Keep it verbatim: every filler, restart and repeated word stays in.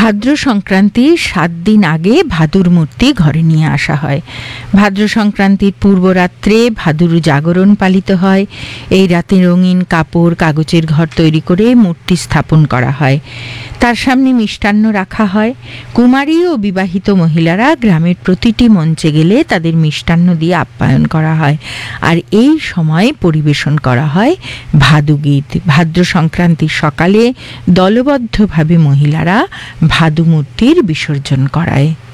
ভাদ্র সংক্রান্তির সাত দিন আগে ভাদুর মূর্তি ঘরে নিয়ে আসা হয়। ভাদ্র সংক্রান্তির পূর্বরাত্রে ভাদুর জাগরণ পালিত হয়। এই রাতে রঙিন কাপড় কাগজের ঘর তৈরি করে মূর্তি স্থাপন করা হয়। তার সামনে মিষ্টান্ন রাখা হয়। কুমারী ও বিবাহিত মহিলারা গ্রামের প্রতিটি মঞ্চে গেলে তাদের মিষ্টান্ন দিয়ে আপ্যায়ন করা হয়। আর এই সময় পরিবেশন করা হয় ভাদু গীত। ভাদ্র সংক্রান্তির সকালে দলবদ্ধভাবে মহিলারা ভাদু মূর্তির বিসর্জন করায়।